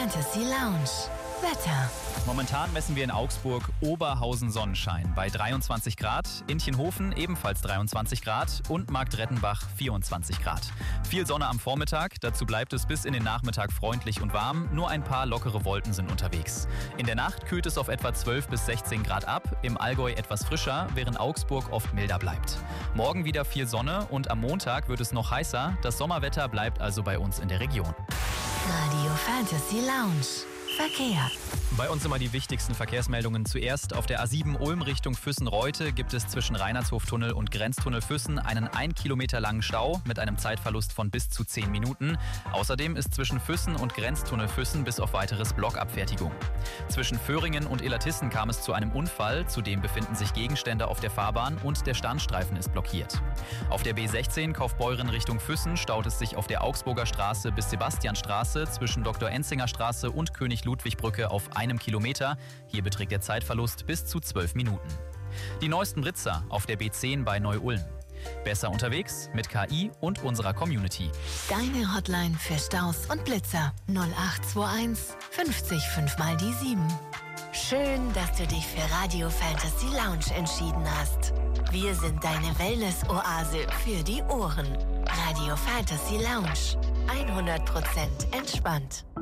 Fantasy Lounge. Wetter. Momentan messen wir in Augsburg Oberhausen Sonnenschein bei 23 Grad, Intchenhofen ebenfalls 23 Grad und Marktrettenbach 24 Grad. Viel Sonne am Vormittag, dazu bleibt es bis in den Nachmittag freundlich und warm, nur ein paar lockere Wolken sind unterwegs. In der Nacht kühlt es auf etwa 12 bis 16 Grad ab, im Allgäu etwas frischer, während Augsburg oft milder bleibt. Morgen wieder viel Sonne und am Montag wird es noch heißer, das Sommerwetter bleibt also bei uns in der Region. Radio Fantasy Lounge. Verkehr. Bei uns immer die wichtigsten Verkehrsmeldungen. Zuerst auf der A7 Ulm Richtung Füssen-Reute gibt es zwischen Reinhardshoftunnel und Grenztunnel Füssen einen 1 Kilometer langen Stau mit einem Zeitverlust von bis zu 10 Minuten. Außerdem ist zwischen Füssen und Grenztunnel Füssen bis auf weiteres Blockabfertigung. Zwischen Föhringen und Illertissen kam es zu einem Unfall. Zudem befinden sich Gegenstände auf der Fahrbahn und der Standstreifen ist blockiert. Auf der B16 Kaufbeuren Richtung Füssen staut es sich auf der Augsburger Straße bis Sebastianstraße zwischen Dr. Enzinger Straße und König-Ludwig-Brücke auf 1 Kilometer. Hier beträgt der Zeitverlust bis zu 12 Minuten. Die neuesten Blitzer auf der B10 bei Neu-Ulm. Besser unterwegs mit KI und unserer Community. Deine Hotline für Staus und Blitzer 0821 50 5 mal die 7. Schön, dass du dich für Radio Fantasy Lounge entschieden hast. Wir sind deine Wellness-Oase für die Ohren. Radio Fantasy Lounge. 100% entspannt.